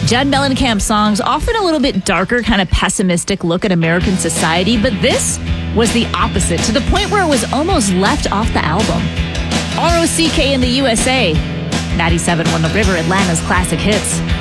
Judd Mellencamp songs, often a little bit darker, kind of pessimistic look at American society, but this was the opposite, to the point where it was almost left off the album. ROCK in the USA. 97 won the River, Atlanta's classic hits.